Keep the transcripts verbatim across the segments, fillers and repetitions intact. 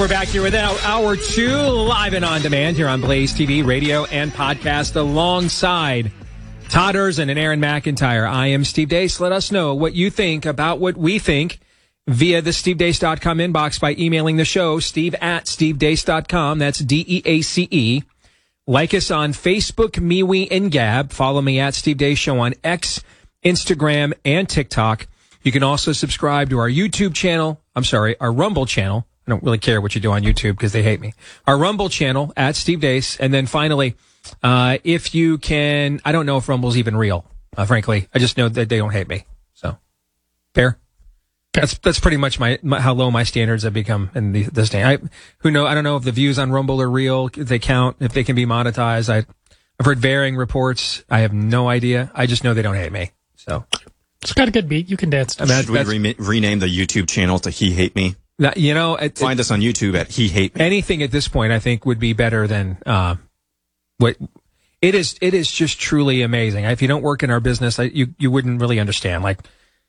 we're back here with hour two, live and on demand here on Blaze T V, radio, and podcast alongside Todd Erzin and Aaron McIntyre. I am Steve Deace. Let us know what you think about what we think via the steve deace dot com inbox by emailing the show, steve at steve deace dot com. That's D E A C E. Like us on Facebook, MeWe, and Gab. Follow me at Steve Deace Show on X, Instagram, and TikTok. You can also subscribe to our YouTube channel. I'm sorry, our Rumble channel. I don't really care what you do on YouTube because they hate me. Our Rumble channel at Steve Deace. And then finally, uh, if you can, I don't know if Rumble's even real, uh, frankly. I just know that they don't hate me. So, fair? That's that's pretty much my, my how low my standards have become in the, this day. I who know I don't know if the views on Rumble are real, if they count, if they can be monetized. I I've heard varying reports. I have no idea. I just know they don't hate me. So it's got a good beat. You can dance. I mean, Should we re- rename the YouTube channel to He Hate Me? That, you know, it, find it, us on YouTube at He Hate Me. Anything at this point, I think, would be better than uh, what it is. It is just truly amazing. If you don't work in our business, I, you you wouldn't really understand. Like,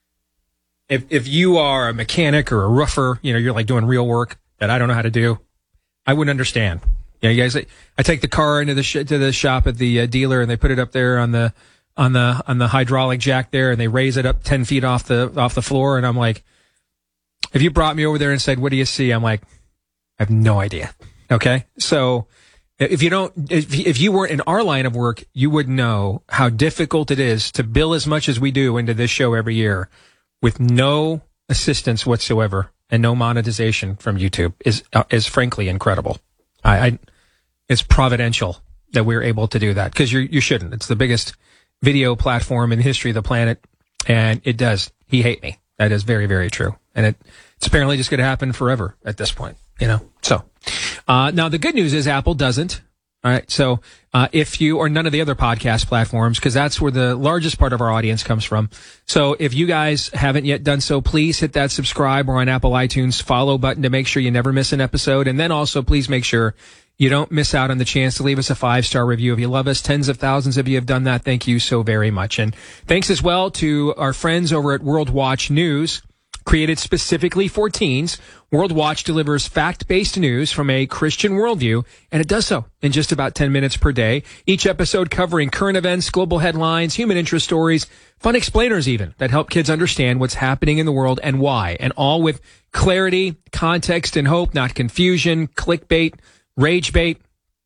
if if you are a mechanic or a roofer, you know, you're like doing real work that I don't know how to do, I wouldn't understand. You know, you guys, I take the car into the sh- to the shop at the uh, dealer, and they put it up there on the on the on the hydraulic jack there, and they raise it up ten feet off the off the floor, and I'm like, if you brought me over there and said, what do you see? I'm like, I have no idea. Okay. So if you don't, if, if you weren't in our line of work, you would know how difficult it is to bill as much as we do into this show every year with no assistance whatsoever and no monetization from YouTube is, uh, is frankly incredible. I, I, it's providential that we're able to do that because you you shouldn't. It's the biggest video platform in the history of the planet. And it does. He hate me. That is very, very true. And it, it's apparently just going to happen forever at this point, you know? So, uh, now the good news is Apple doesn't. All right. So, uh, if you, or none of the other podcast platforms, because that's where the largest part of our audience comes from. So if you guys haven't yet done so, please hit that subscribe or on Apple iTunes follow button to make sure you never miss an episode. And then also please make sure you don't miss out on the chance to leave us a five-star review. If you love us, tens of thousands of you have done that. Thank you so very much. And thanks as well to our friends over at World Watch News. Created specifically for teens, World Watch delivers fact-based news from a Christian worldview, and it does so in just about ten minutes per day. Each episode covering current events, global headlines, human interest stories, fun explainers even, that help kids understand what's happening in the world and why, and all with clarity, context, and hope, not confusion, clickbait, rage bait,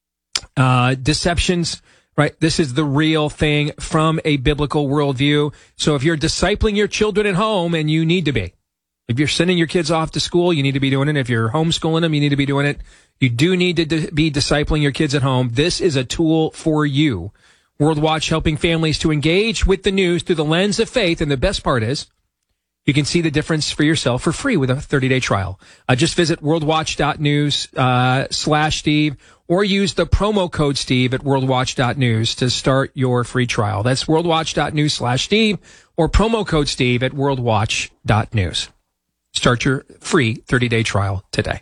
uh, deceptions. Right. This is the real thing from a biblical worldview. So if you're discipling your children at home, and you need to be, if you're sending your kids off to school, you need to be doing it. If you're homeschooling them, you need to be doing it. You do need to d- be discipling your kids at home. This is a tool for you. World Watch helping families to engage with the news through the lens of faith. And the best part is you can see the difference for yourself for free with a thirty-day trial. Uh, just visit worldwatch.news uh, slash Steve or use the promo code Steve at worldwatch.news to start your free trial. That's worldwatch.news slash Steve or promo code Steve at worldwatch.news. Start your free thirty-day trial today.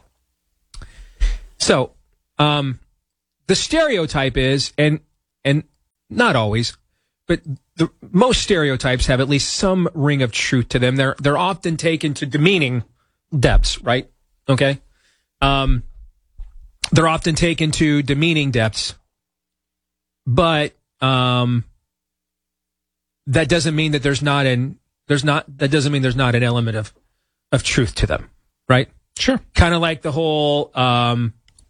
So, um, the stereotype is, and and not always, but the most stereotypes have at least some ring of truth to them. They're they're often taken to demeaning depths, right? Okay, um, they're often taken to demeaning depths, but um, that doesn't mean that there's not an there's not that doesn't mean there's not an element of of truth to them, right? Sure. Kind of like the whole um,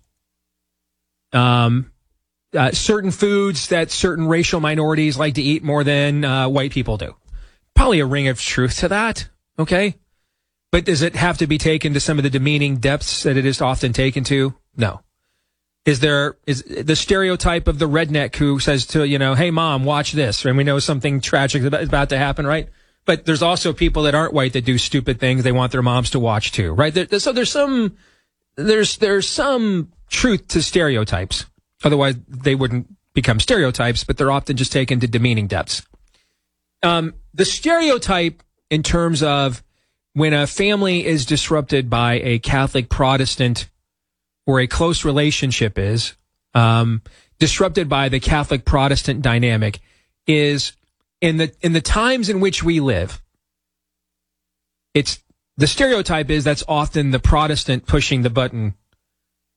um. Uh, certain foods that certain racial minorities like to eat more than uh, white people do. Probably a ring of truth to that, okay? But does it have to be taken to some of the demeaning depths that it is often taken to? No. Is there is the stereotype of the redneck who says to, you know, hey, mom, watch this, and we know something tragic is about to happen, right? But there's also people that aren't white that do stupid things they want their moms to watch too, right? There, so there's some there's there's some truth to stereotypes. Otherwise, they wouldn't become stereotypes, but they're often just taken to demeaning depths. Um, the stereotype in terms of when a family is disrupted by a Catholic Protestant or a close relationship is um, disrupted by the Catholic Protestant dynamic is in the in the times in which we live. It's the stereotype is that's often the Protestant pushing the button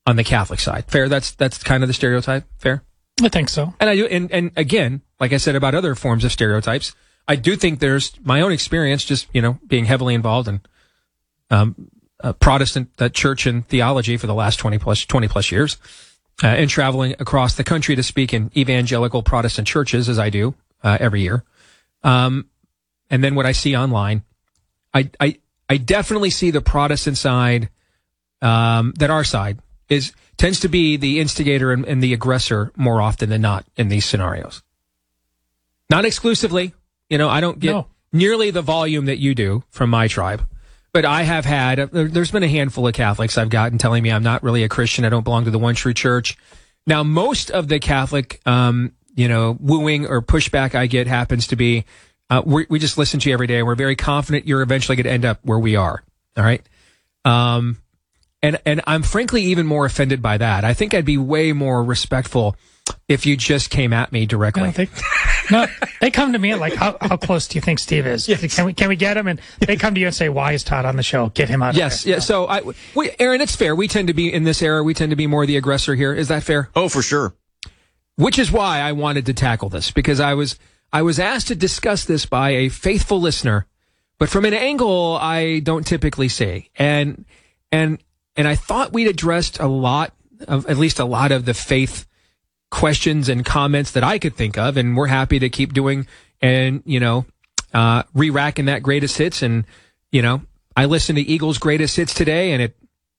on the Catholic side. Fair? That's that's kind of the stereotype. Fair? I think so. And I do, and, and again, like I said about other forms of stereotypes, I do think there's my own experience, just you know, being heavily involved in um, uh, Protestant uh, church and theology for the last twenty plus twenty plus years, uh, and traveling across the country to speak in evangelical Protestant churches as I do uh, every year. Um, and then what I see online, I I I definitely see the Protestant side, um, that our side is. Tends to be the instigator and, and the aggressor more often than not in these scenarios. Not exclusively. You know, I don't get No. nearly the volume that you do from my tribe. But I have had, there's been a handful of Catholics I've gotten telling me I'm not really a Christian. I don't belong to the one true church. Now, most of the Catholic, um, you know, wooing or pushback I get happens to be, uh, we we just listen to you every day and we're very confident you're eventually going to end up where we are. All right. Um, And and I'm frankly even more offended by that. I think I'd be way more respectful if you just came at me directly. No, they, no, they come to me like, how, how close do you think Steve is? Yes. Can we can we get him? And they come to you and say, why is Todd on the show? Get him out. Yes, of there. yeah. So, I, we, Aaron, it's fair. We tend to be in this era. We tend to be more the aggressor here. Is that fair? Oh, for sure. Which is why I wanted to tackle this, because I was I was asked to discuss this by a faithful listener, but from an angle I don't typically see, and and. And I thought we'd addressed a lot of, at least a lot of the faith questions and comments that I could think of. And we're happy to keep doing and, you know, uh, re-racking that greatest hits. And, you know, I listened to Eagles' greatest hits today and it,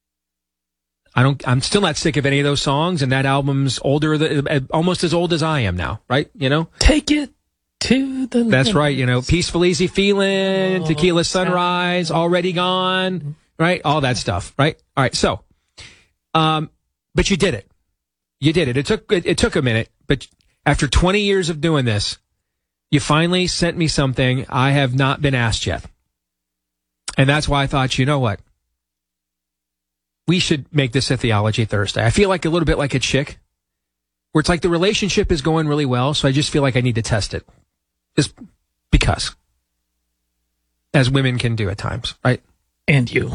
I don't, I'm still not sick of any of those songs. And that album's older, almost as old as I am now, right? You know? Take it to the That's right. You know, Peaceful Easy Feeling, oh, Tequila Sunrise, Already Gone. Right? All that stuff, right? All right. So, um, but you did it. You did it. It took, it, it took a minute, but after twenty years of doing this, you finally sent me something I have not been asked yet. And that's why I thought, you know what? We should make this a Theology Thursday. I feel like a little bit like a chick where it's like the relationship is going really well. So I just feel like I need to test it just because, as women can do at times, right? And you.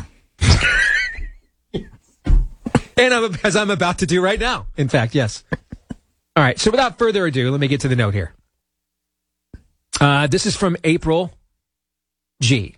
And I'm, as I'm about to do right now. In fact, yes. All right. So without further ado, let me get to the note here. Uh, this is from April G.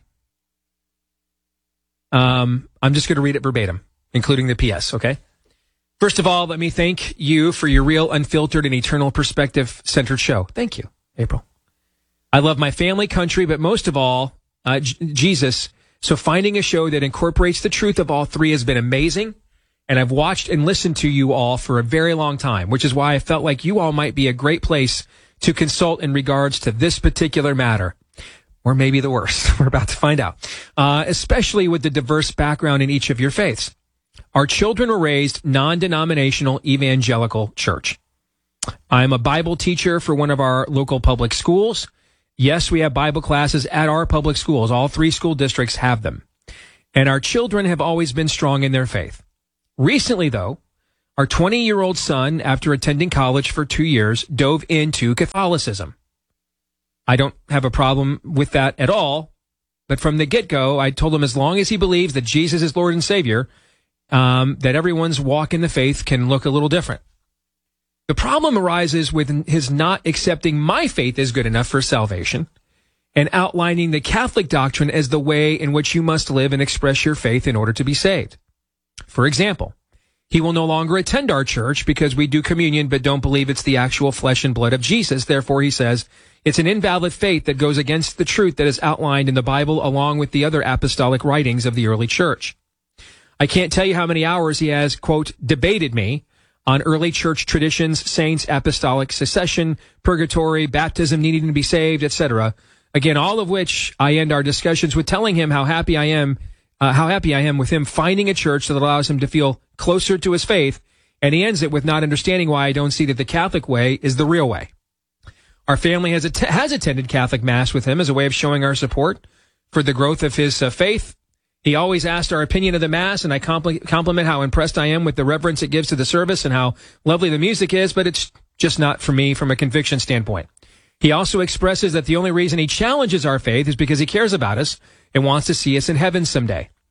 Um, I'm just going to read it verbatim, including the P S, okay? First of all, let me thank you for your real, unfiltered, and eternal perspective-centered show. Thank you, April. I love my family, country, but most of all, uh, J- Jesus. So finding a show that incorporates the truth of all three has been amazing. And I've watched and listened to you all for a very long time, which is why I felt like you all might be a great place to consult in regards to this particular matter. Or maybe the worst. We're about to find out. Uh, especially with the diverse background in each of your faiths. Our children were raised non-denominational evangelical church. I'm a Bible teacher for one of our local public schools. Yes, we have Bible classes at our public schools. All three school districts have them. And our children have always been strong in their faith. Recently, though, our twenty-year-old son, after attending college for two years, dove into Catholicism. I don't have a problem with that at all, but from the get-go, I told him as long as he believes that Jesus is Lord and Savior, um, that everyone's walk in the faith can look a little different. The problem arises with his not accepting my faith as good enough for salvation and outlining the Catholic doctrine as the way in which you must live and express your faith in order to be saved. For example, he will no longer attend our church because we do communion but don't believe it's the actual flesh and blood of Jesus. Therefore, he says, it's an invalid faith that goes against the truth that is outlined in the Bible along with the other apostolic writings of the early church. I can't tell you how many hours he has, quote, debated me on early church traditions, saints, apostolic succession, purgatory, baptism needing to be saved, et cetera. Again, all of which I end our discussions with telling him how happy I am Uh, how happy I am with him finding a church that allows him to feel closer to his faith, and he ends it with not understanding why I don't see that the Catholic way is the real way. Our family has att- has attended Catholic Mass with him as a way of showing our support for the growth of his uh, faith. He always asked our opinion of the Mass, and I compl- compliment how impressed I am with the reverence it gives to the service and how lovely the music is, but it's just not for me from a conviction standpoint. He also expresses that the only reason he challenges our faith is because he cares about us and wants to see us in heaven someday.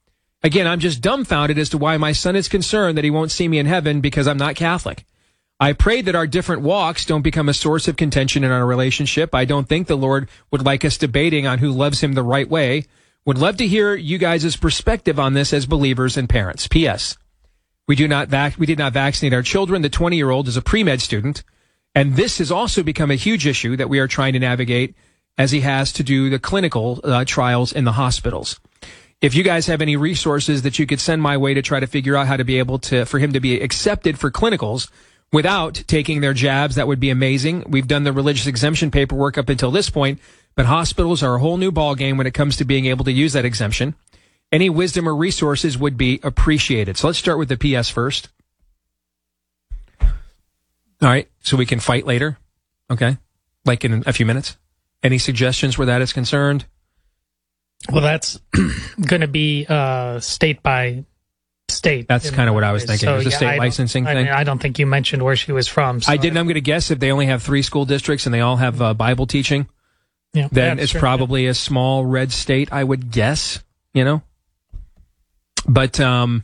Again, I'm just dumbfounded as to why my son is concerned that he won't see me in heaven because I'm not Catholic. I pray that our different walks don't become a source of contention in our relationship. I don't think the Lord would like us debating on who loves him the right way. Would love to hear you guys' perspective on this as believers and parents. P S. We do not vac- we did not vaccinate our children. The twenty-year-old is a pre-med student. And this has also become a huge issue that we are trying to navigate as he has to do the clinical uh, trials in the hospitals. If you guys have any resources that you could send my way to try to figure out how to be able to, for him to be accepted for clinicals without taking their jabs, that would be amazing. We've done the religious exemption paperwork up until this point, but hospitals are a whole new ballgame when it comes to being able to use that exemption. Any wisdom or resources would be appreciated. So let's start with the P S first. All right, so we can fight later, okay, like in a few minutes. Any suggestions where that is concerned? Well, that's going to be uh, state by state. That's kind of what I was thinking. So, It was a yeah, state I licensing I thing. mean, I don't think you mentioned where she was from. So I didn't. I'm going to guess if they only have three school districts and they all have uh, Bible teaching, yeah, then yeah, it's sure, probably yeah. a small red state, I would guess, you know. But um,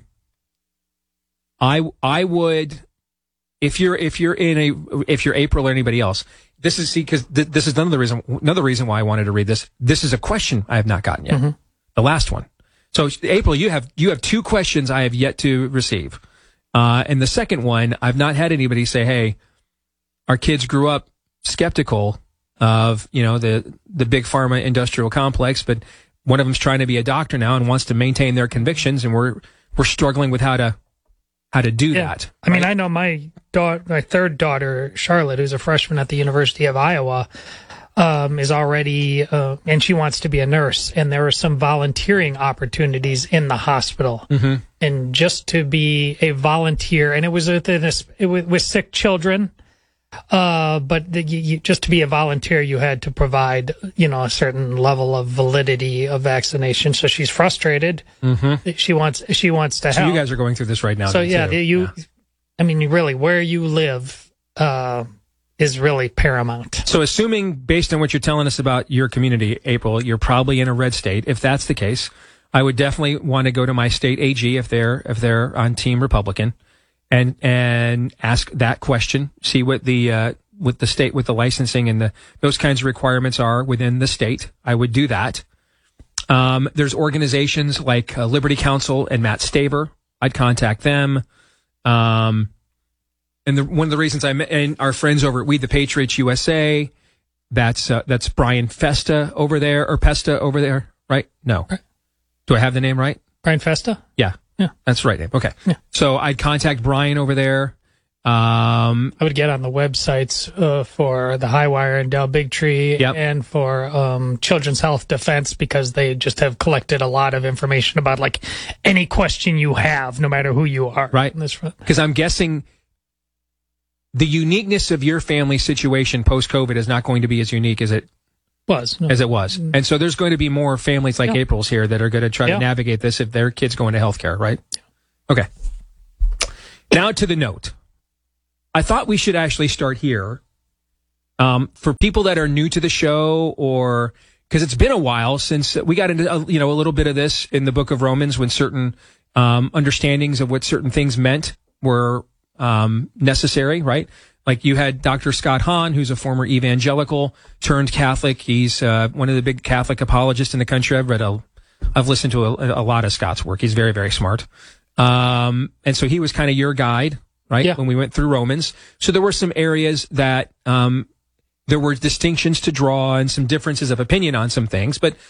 I I would, if you're if you're in a if you're April or anybody else, this is see because th- this is another reason another reason why I wanted to read this. This is a question I have not gotten yet. Mm-hmm. The last one. So April, you have you have two questions I have yet to receive, uh, and the second one I've not had anybody say, "Hey, our kids grew up skeptical of you know the the big pharma industrial complex, but one of them's trying to be a doctor now and wants to maintain their convictions, and we're we're struggling with how to how to do Yeah. that." I mean, right? I know my daughter, my third daughter, Charlotte, who's a freshman at the University of Iowa, um, is already, uh, and she wants to be a nurse. And there are some volunteering opportunities in the hospital. Mm-hmm. And just to be a volunteer, and it was with, it was with sick children. Uh, but the, you, you, just to be a volunteer, you had to provide, you know, a certain level of validity of vaccination. So she's frustrated. Mm-hmm. She wants, she wants to So help. you guys are going through this right now. So then, yeah, too. you, Yeah. I mean, really, where you live, uh, is really paramount. So assuming, based on what you're telling us about your community, April, you're probably in a red state. If that's the case, I would definitely want to go to my state A G if they're if they're on Team Republican, and and ask that question. See what the uh, what the state, with the licensing and the those kinds of requirements are within the state. I would do that. Um, there's organizations like uh, Liberty Counsel and Matt Staver. I'd contact them. Um, and the, one of the reasons I met and our friends over at We the Patriots U S A, that's uh, that's Brian Festa over there, or Pesta over there, right? No. Do I have the name right? Brian Festa? Yeah. Yeah. That's the right name. Okay. Yeah. So I'd contact Brian over there. Um, I would get on the websites uh, for the Highwire and Del Bigtree Yep. and for um, Children's Health Defense, because they just have collected a lot of information about like any question you have, no matter who you are. Right. in this front. because I'm guessing the uniqueness of your family situation post-COVID is not going to be as unique as it Was. No. as it was. And so there's going to be more families like Yeah. April's here that are going to try Yeah. to navigate this if their kids go into healthcare, right? Okay. Now to the note. I thought we should actually start here. Um, for people that are new to the show, or because it's been a while since we got into, uh, you know, a little bit of this in the book of Romans, when certain um, understandings of what certain things meant were um, necessary, right? Like you had Doctor Scott Hahn, who's a former evangelical turned Catholic. He's uh, one of the big Catholic apologists in the country. I've read a, I've listened to a, a lot of Scott's work. He's very, very smart. Um, and so he was kind of your guide, right? Yeah. When we went through Romans. So there were some areas that, um, there were distinctions to draw and some differences of opinion on some things, but